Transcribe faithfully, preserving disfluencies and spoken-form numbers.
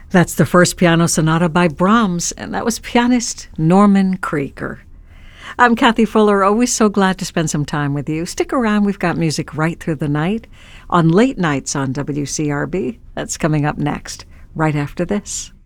That's the first piano sonata by Brahms, and that was pianist Norman Krieger. I'm Kathy Fuller, always so glad to spend some time with you. Stick around, we've got music right through the night on Late Nights on W C R B. That's coming up next, right after this.